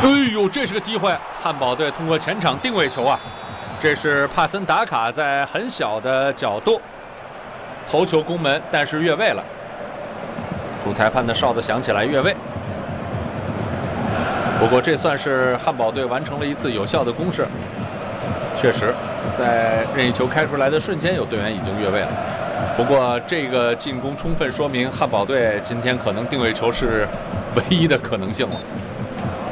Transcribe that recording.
哎呦，这是个机会！汉堡队通过前场定位球啊，这是帕森达卡在很小的角度头球攻门，但是越位了。主裁判的哨子响起来，越位。不过这算是汉堡队完成了一次有效的攻势。确实，在任意球开出来的瞬间，有队员已经越位了。不过这个进攻充分说明汉堡队今天可能定位球是唯一的可能性了。